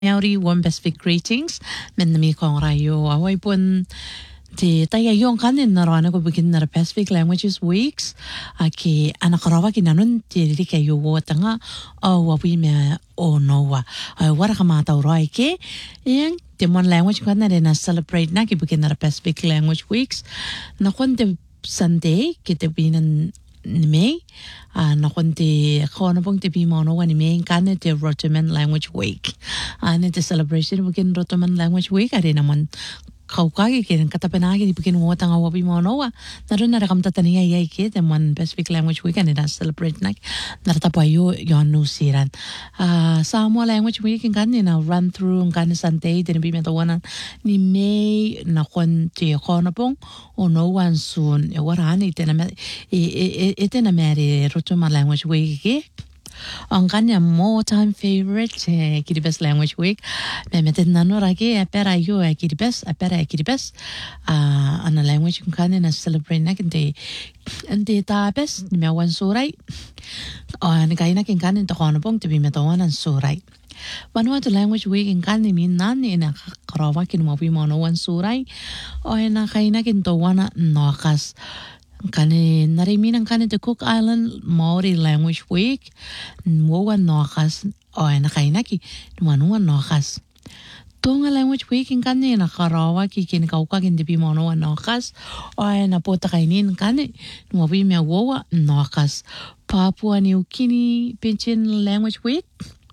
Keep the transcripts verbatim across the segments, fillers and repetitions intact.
Maori warm Pacific greetings. Men mi kong rayo away pun ti taya yung kanin na rana ko begin na Pacific Languages Weeks. Aki anakarawa kinanun ti li kayo tanga o wawi me o noa. Ay wara kamata uray ke. Yang timon language ko na rin na celebrate na ki begin na Pacific Language Weeks. Nakon ti Sunday kita binan ni May uh, na kunti kono pong tipi mono ni May kane ti Rotoman Language Week ane ti celebration begin Rotoman Language Week ari naman kaukagi kin katapenagi di bikin mo tanga wabi mono wa naron na rakam tataniya yai ke the one Pacific Language Week ane na celebrate nak naratapayo yon nusiran uh, Samoa Language Week kan na run through kan Sunday din bi meta wana ni May na kunti kono pong ono one soon e warani itena e itena meri Rotoman Language Week ke ang kanya more time favorite eh, Kiribati Language Week me meten nano ragi apera yo e Kiribati apera e Kiribati ah ana language kung kanya na celebrate na kinte ante tapes ni me wan surai ah ni kaya na kin kanya to kono pong tibi metawan an surai Vanuatu Language Week in kanya min nani na karawa kin mo pi mono wan surai o na kaya na kin to wana nokas kani nariminang kani the Cook Island Maori Language Week muwan nokas o na kainaki manuan nokas Tonga Language Week in kani nakarawa ki kinikauka kin dipi manuan nokas o na pota kainin kani muwi me wowa nokas Papua New Guinea Pidgin Language Week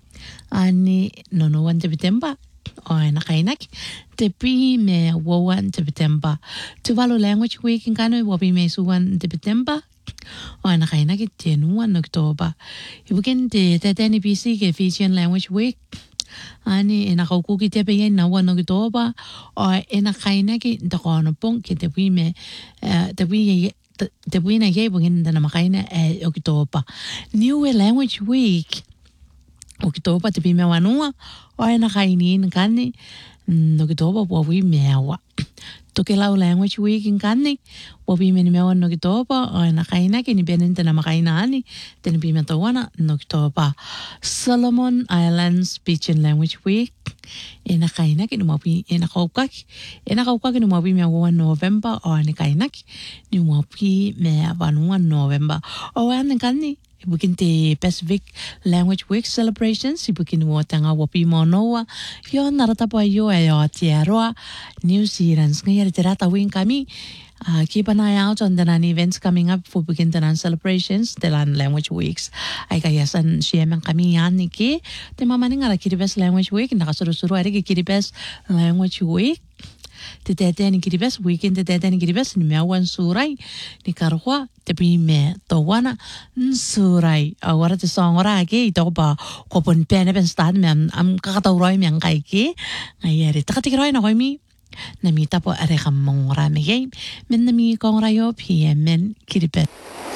ani nonowan September o na kainak tepi me wowan September Tuvalu Language Week in kano wabi me suwan September o na kainak tenuan October ibukin te teteni B C ke Fijian Language Week ani ena kauku ki tepe yen na wan October o ena kainak te kono pong ke tepi me tepi ye tepi na ye bugin na makaina e October New Language Week Oktoba tepi me wanua o na kainin kani no Oktoba wawi mewa Tokelau Language Week in kani wawi me mewa no Oktoba o na kaina kini benente na makaina ani ten pi me tawana no Oktoba Solomon Islands Pidgin Language Week ena kaina kini wawi ena kaukak ena kaukak kini wawi me wa November o na kaina ni wawi me wanua November o ana kani Ibukin te Pacific Language Week celebrations ibukin mo tanga wapi monoa yo naratapo yo ayo tierra New Zealand ngayari tirata wing kami uh, keep an eye out on the events coming up for begin the celebrations the Language Weeks ay kayasan siyemang kami yan ni ki te mamaning ara Kiribati Language Week nakasuru-suru ari ki Kiribati Language Week te tete ni Kiribati weekend te tete ni Kiribati ni mewan surai ni karwa te pi me to wana surai awara te songora ke ito ba kopon pene ben stad me am kakatauroy me ang kai ke ngayari takatikiroy na koy mi namita po are kamong rami game men nami kong rayo P M men Kiribati